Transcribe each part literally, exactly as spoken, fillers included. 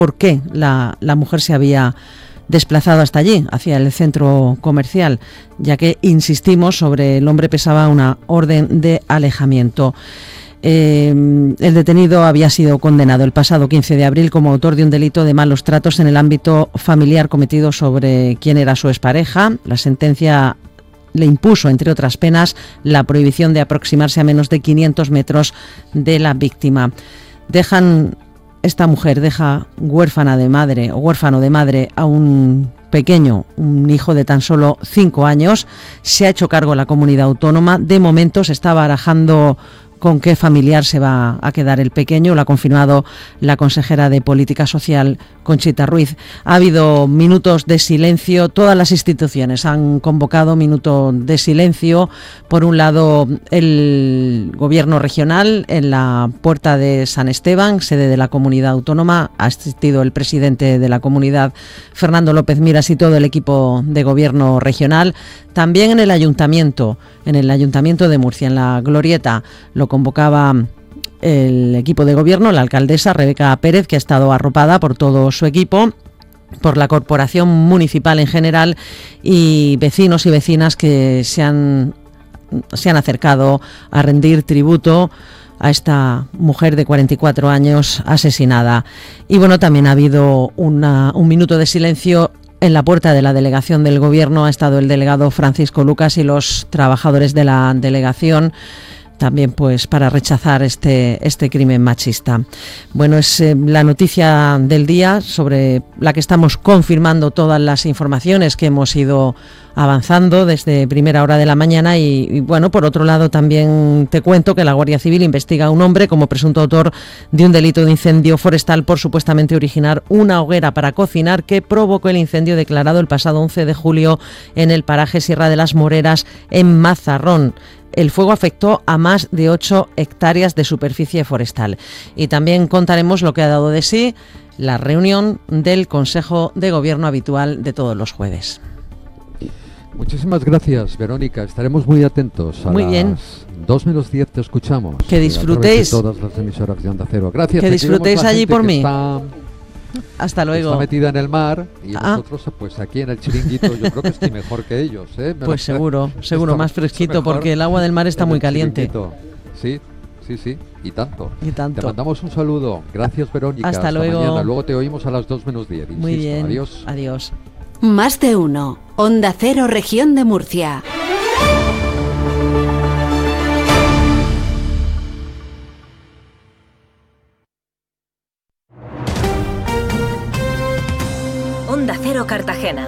por qué la, la mujer se había desplazado hasta allí, hacia el centro comercial, ya que, insistimos, sobre el hombre pesaba una orden de alejamiento. Eh, el detenido había sido condenado el pasado quince de abril como autor de un delito de malos tratos en el ámbito familiar cometido sobre quien era su expareja. La sentencia le impuso, entre otras penas, la prohibición de aproximarse a menos de quinientos metros de la víctima. Dejan, esta mujer deja huérfana de madre o huérfano de madre a un pequeño, un hijo de tan solo cinco años. Se ha hecho cargo la comunidad autónoma. De momento se está barajando con qué familiar se va a quedar el pequeño. Lo ha confirmado la consejera de Política Social, Conchita Ruiz. Ha habido minutos de silencio. Todas las instituciones han convocado minuto de silencio. Por un lado, el Gobierno regional en la Puerta de San Esteban, sede de la comunidad autónoma. Ha asistido el presidente de la comunidad, Fernando López Miras, y todo el equipo de Gobierno regional. También en el Ayuntamiento, en el Ayuntamiento de Murcia, en la Glorieta, lo convocaba el equipo de gobierno, la alcaldesa Rebeca Pérez, que ha estado arropada por todo su equipo, por la corporación municipal en general, y vecinos y vecinas que se han, se han acercado a rendir tributo a esta mujer de cuarenta y cuatro años asesinada. Y bueno, también ha habido una, un minuto de silencio. En la puerta de la delegación del Gobierno ha estado el delegado Francisco Lucas y los trabajadores de la delegación, también pues para rechazar este, este crimen machista. Bueno, es eh, la noticia del día, sobre la que estamos confirmando todas las informaciones que hemos ido avanzando desde primera hora de la mañana. Y, y bueno, por otro lado también te cuento que la Guardia Civil investiga a un hombre como presunto autor de un delito de incendio forestal por supuestamente originar una hoguera para cocinar que provocó el incendio declarado el pasado once de julio en el paraje Sierra de las Moreras, en Mazarrón. El fuego afectó a más de ocho hectáreas de superficie forestal. Y también contaremos lo que ha dado de sí la reunión del Consejo de Gobierno habitual de todos los jueves. Muchísimas gracias, Verónica. Estaremos muy atentos. A muy bien. Las dos menos diez te escuchamos. Que disfrutéis. De todas las emisoras de Onda Cero. Gracias. Que disfrutéis allí por mí. Está, Hasta luego. Está metida en el mar y ah. nosotros, pues aquí en el chiringuito, yo creo que estoy mejor que ellos, ¿eh? Me pues seguro, seguro, más fresquito, porque el agua del mar está muy caliente. Chiringuito. Sí, sí, sí, y tanto. Y tanto. Te mandamos un saludo. Gracias, Verónica. Hasta, Hasta luego. Mañana. Luego te oímos a las dos menos diez. Insisto. Muy bien. Adiós. Adiós. Más de uno. Onda Cero, Región de Murcia. Onda Cero Cartagena.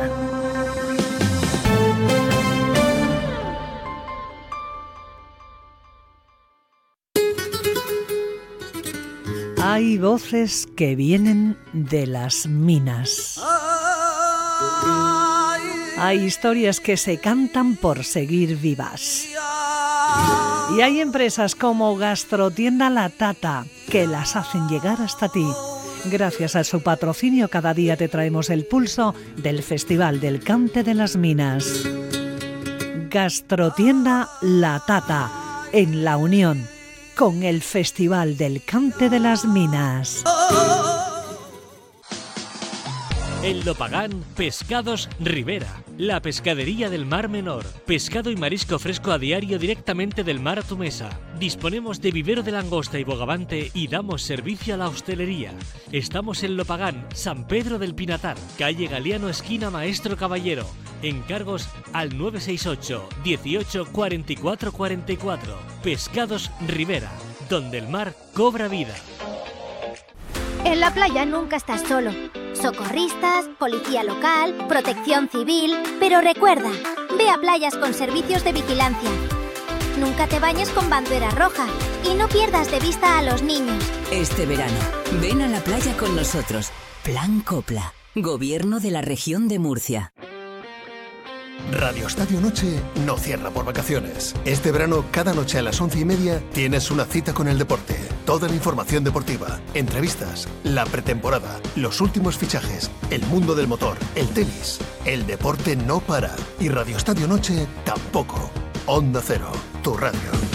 Hay voces que vienen de las minas. Hay historias que se cantan por seguir vivas. Y hay empresas como Gastrotienda La Tata que las hacen llegar hasta ti. Gracias a su patrocinio, cada día te traemos el pulso del Festival del Cante de las Minas. Gastrotienda La Tata, en la unión con el Festival del Cante de las Minas. En Lopagán, Pescados Rivera, la pescadería del Mar Menor. Pescado y marisco fresco a diario directamente del mar a tu mesa. Disponemos de vivero de langosta y bogavante y damos servicio a la hostelería. Estamos en Lopagán, San Pedro del Pinatar, calle Galeano, esquina Maestro Caballero. Encargos al nueve seis ocho, dieciocho, cuarenta y cuatro cuarenta y cuatro. Pescados Rivera, donde el mar cobra vida. En la playa nunca estás solo. Socorristas, policía local, protección civil... Pero recuerda, ve a playas con servicios de vigilancia. Nunca te bañes con bandera roja y no pierdas de vista a los niños. Este verano, ven a la playa con nosotros. Plan Copla, Gobierno de la Región de Murcia. Radio Estadio Noche no cierra por vacaciones. Este verano, cada noche a las once y media, tienes una cita con el deporte. Toda la información deportiva, entrevistas, la pretemporada, los últimos fichajes, el mundo del motor, el tenis. El deporte no para. Y Radio Estadio Noche tampoco. Onda Cero, tu radio.